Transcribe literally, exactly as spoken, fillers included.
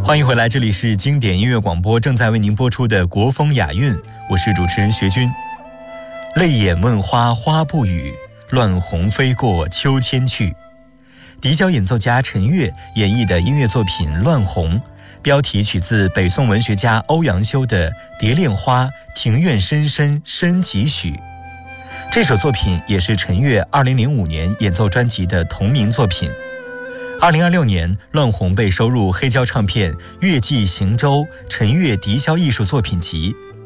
欢迎回来，这里是经典音乐广播，正在为您播出的国风雅韵，我是主持人学军。泪眼问花花不语，乱红飞过秋千去。笛箫演奏家陈悦演绎的音乐作品《乱红》，标题取自北宋文学家欧阳修的《蝶恋花庭院深深深几许》。这首作品也是陈悦二零零五年演奏专辑的同名作品。二零二六年，《乱红》被收入黑胶唱片《乐记行舟陈悦笛箫艺术作品集》，